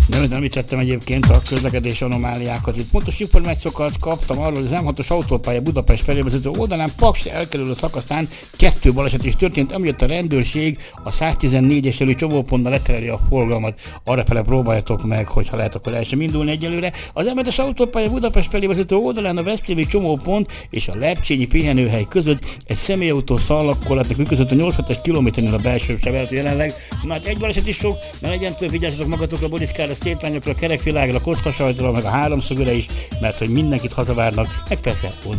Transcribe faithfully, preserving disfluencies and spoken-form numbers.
Nem említettem egyébként a közlekedés anomáliákat. Itt pontos információkat kaptam arról, hogy az M hatos autópálya Budapest felé vezető oldalán Paks elkerülő szakaszán kettő baleset is történt, amiatt a rendőrség a száztizennégyes elő csomópontnál letereli a forgalmat. Arrafele próbáljatok meg, hogyha lehet, akkor el sem indulni egyelőre. Az M hetes autópálya Budapest felé vezető oldalán a veszprémi csomópont és a lepcsényi pihenőhely között egy személyautó szalagkorlátnak ütközött a nyolcvanhetes kilométernél a belső sebelt jelenleg. Na hát egy baleset is sok, ne legyen több, vigyázzatok magatokra, bodiszkára, szétlányokra, kerekvilágra, kockasajtra, meg a háromszögöre is, mert hogy mindenkit hazavárnak, meg persze oda